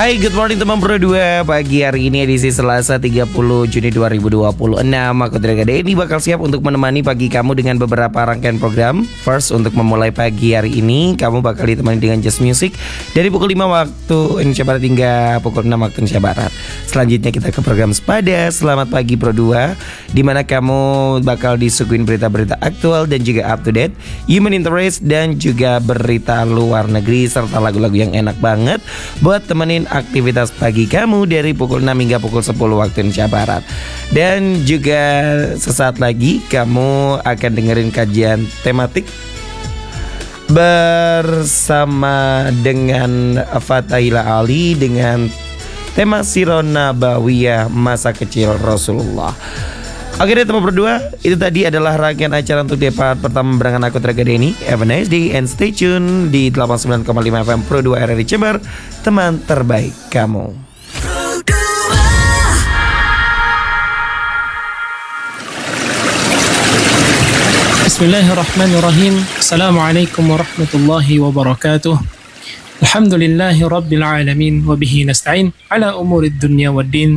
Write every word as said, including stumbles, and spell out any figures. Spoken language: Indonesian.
Hai, good morning teman Pro dua. Pagi hari ini edisi Selasa tiga puluh Juni dua ribu dua puluh enam. Aku Draga Denny bakal siap untuk menemani pagi kamu dengan beberapa rangkaian program. First, untuk memulai pagi hari ini, kamu bakal ditemani dengan Just Music dari pukul lima waktu Indonesia Barat hingga pukul enam waktu Indonesia Barat. Selanjutnya kita ke program Sepada Selamat Pagi Pro dua, di mana kamu bakal disuguhin berita-berita aktual dan juga up to date, human interest dan juga berita luar negeri serta lagu-lagu yang enak banget buat temenin aktivitas pagi kamu dari pukul enam hingga pukul sepuluh waktu Indonesia Barat. Dan juga sesaat lagi kamu akan dengerin kajian tematik bersama dengan Fatahila Ali dengan tema Sirah Nabawiyah masa kecil Rasulullah. Oke deh teman berdua, itu tadi adalah rangkaian acara untuk di part pertama barengan aku Draga Denny. Have a nice day and stay tune di delapan puluh sembilan koma lima F M Pro dua R R I Jember, teman terbaik kamu. Bismillahirrahmanirrahim. Assalamualaikum warahmatullahi wabarakatuh. Alhamdulillahi rabbil alamin wa bihi nasta'in ala umurid dunya waddin.